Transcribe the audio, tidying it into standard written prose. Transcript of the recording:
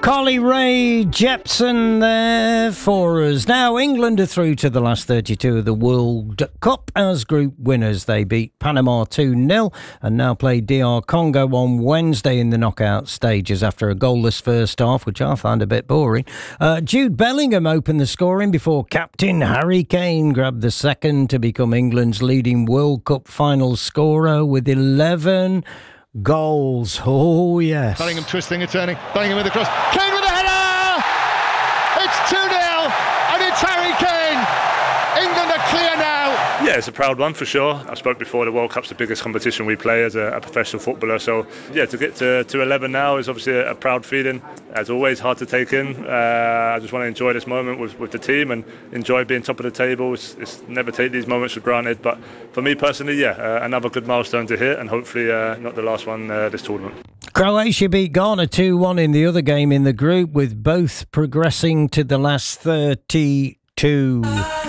Carly Rae Jepsen there for us. Now, England are through to the last 32 of the World Cup as group winners. They beat Panama 2-0 and now play DR Congo on Wednesday in the knockout stages after a goalless first half, which I found a bit boring. Jude Bellingham opened the scoring before captain Harry Kane grabbed the second to become England's leading World Cup final scorer with 11 goals. Oh, yes. Bellingham twisting and turning. Bellingham with the cross. Kane with a header! It's 2-0 and it's Harry Kane. England are clear now. Yeah, it's a proud one for sure. I spoke before, the World Cup's the biggest competition we play as a professional footballer. So, yeah, to get to 11 now is obviously a proud feeling. As always, hard to take in. I just want to enjoy this moment with the team and enjoy being top of the table. It's never take these moments for granted. But for me personally, another good milestone to hit and hopefully not the last one this tournament. Croatia beat Ghana 2-1 in the other game in the group, with both progressing to the last 32.